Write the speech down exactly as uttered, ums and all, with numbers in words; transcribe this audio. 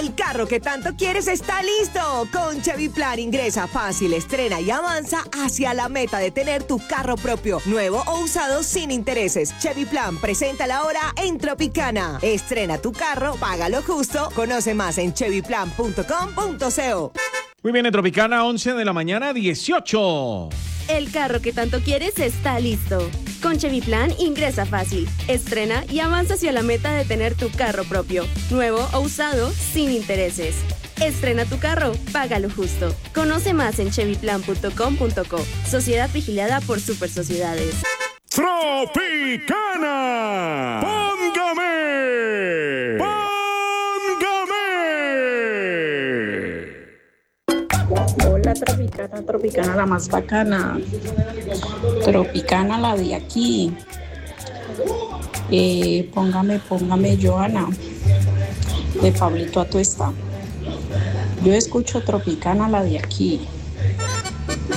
El carro que tanto quieres está listo. Con Chevy Plan ingresa fácil, estrena y avanza hacia la meta de tener tu carro propio, nuevo o usado sin intereses. Chevy Plan presenta la hora en Tropicana. Estrena tu carro, paga lo justo. Conoce más en chevy plan punto com punto co. Muy bien, en Tropicana, once de la mañana, dieciocho. El carro que tanto quieres está listo. Con Chevy Plan ingresa fácil, estrena y avanza hacia la meta de tener tu carro propio, nuevo o usado, sin intereses. Estrena tu carro, paga lo justo. Conoce más en chevy plan punto com punto co. Sociedad vigilada por Super Sociedades. Tropicana. Póngame. Póngame. Hola, Tropicana, Tropicana la más bacana. Tropicana la de aquí. Eh, póngame, póngame, Joana. De Pablito Atuesta. Yo escucho Tropicana la de aquí.